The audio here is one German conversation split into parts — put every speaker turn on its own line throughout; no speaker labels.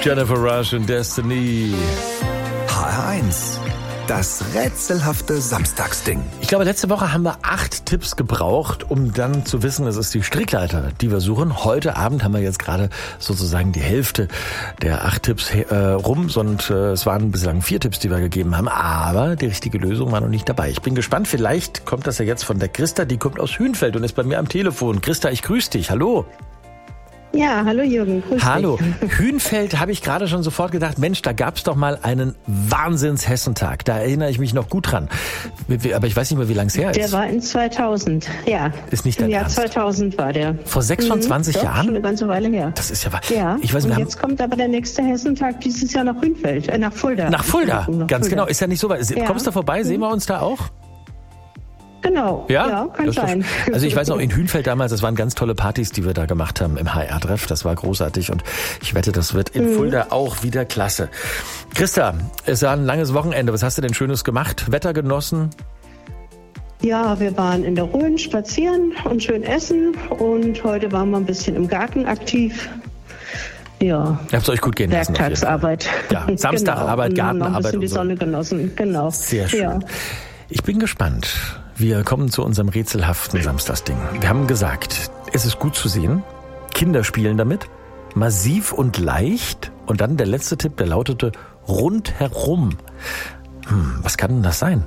Jennifer Rush und Destiny.
HR1, das rätselhafte Samstagsding.
Ich glaube, letzte Woche haben wir 8 Tipps gebraucht, um dann zu wissen, es ist die Strickleiter, die wir suchen. Heute Abend haben wir jetzt gerade sozusagen die Hälfte der 8 Tipps rum. Und es waren bislang 4 Tipps, die wir gegeben haben. Aber die richtige Lösung war noch nicht dabei. Ich bin gespannt, vielleicht kommt das ja jetzt von der Christa. Die kommt aus Hünfeld und ist bei mir am Telefon. Christa, ich grüße dich. Hallo.
Ja, hallo Jürgen, grüß dich.
Hallo. Hünfeld habe ich gerade schon sofort gedacht, Mensch, da gab's doch mal einen Wahnsinns-Hessentag. Da erinnere ich mich noch gut dran. Aber ich weiß nicht mehr, wie lange es her ist.
Der war in 2000, ja.
Ist nicht dein
Im Jahr
Ernst?
2000 war der.
Vor 26
Doch,
Jahren?
Schon eine ganze Weile her.
Das ist ja wahr.
Ja,
Ich weiß,
und
wir haben
jetzt kommt aber der nächste Hessentag dieses Jahr nach Hünfeld, nach Fulda.
nach Fulda,
Nach
ganz
Fulda.
genau. Ist ja nicht so weit.
Ja.
Kommst du da vorbei? Sehen wir uns da auch?
Genau, ja kann
Das ist doch-
sein.
Also ich weiß noch, in Hünfeld damals, das waren ganz tolle Partys, die wir da gemacht haben im HR-Treff. Das war großartig und ich wette, das wird in Fulda auch wieder klasse. Christa, es war ein langes Wochenende. Was hast du denn Schönes gemacht? Wetter genossen?
Ja, wir waren in der Rhön spazieren und schön essen und heute waren wir ein bisschen im Garten aktiv. Ja,
Ihr habt es euch gut gehen lassen. auf jeden Fall.
Werktagsarbeit.
Ja, Samstagarbeit,
Genau. Und noch ein
Gartenarbeit
bisschen die
und so.
Sonne genossen, genau.
Sehr schön.
Ja.
Ich bin gespannt. Wir kommen zu unserem rätselhaften Samstagsding. Wir haben gesagt, es ist gut zu sehen. Kinder spielen damit. Massiv und leicht. Und dann der letzte Tipp, der lautete rundherum. Was kann denn das sein?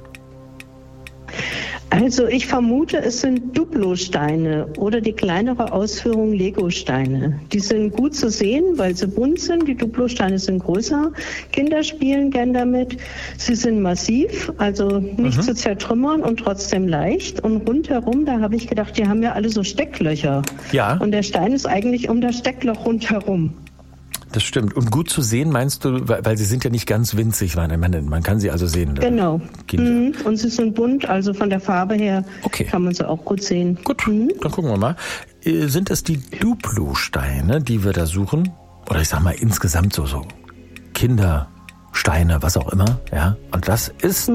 Also ich vermute, es sind Duplo-Steine oder die kleinere Ausführung Lego-Steine. Die sind gut zu sehen, weil sie bunt sind. Die Duplo-Steine sind größer. Kinder spielen gern damit. Sie sind massiv, also nicht zu zertrümmern und trotzdem leicht. Und rundherum, da habe ich gedacht, die haben ja alle so Stecklöcher.
Ja.
Und der Stein ist eigentlich um das Steckloch rundherum.
Das stimmt. Und gut zu sehen meinst du, weil sie sind ja nicht ganz winzig. Man kann sie also sehen.
Genau.
Kinder.
Und sie sind bunt, also von der Farbe her
Okay.
kann man sie auch gut sehen.
Gut, dann gucken wir mal. Sind es die Duplo-Steine, die wir da suchen? Oder ich sag mal insgesamt so Kindersteine, was auch immer. Ja. Und das ist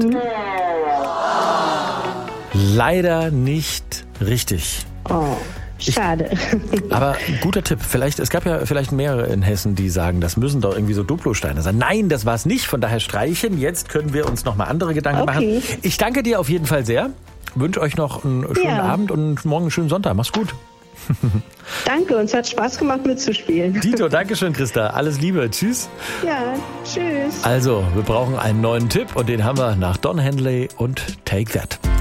leider nicht richtig.
Oh, schade.
Aber ein guter Tipp. Es gab ja vielleicht mehrere in Hessen, die sagen, das müssen doch irgendwie so Duplo-Steine sein. Nein, das war es nicht. Von daher streichen. Jetzt können wir uns noch mal andere Gedanken machen. Ich danke dir auf jeden Fall sehr. Wünsche euch noch einen schönen Abend und morgen einen schönen Sonntag. Mach's gut.
Danke, uns hat Spaß gemacht mitzuspielen.
Dito, danke schön, Christa. Alles Liebe. Tschüss.
Ja, tschüss.
Also, wir brauchen einen neuen Tipp und den haben wir nach Don Henley und Take That.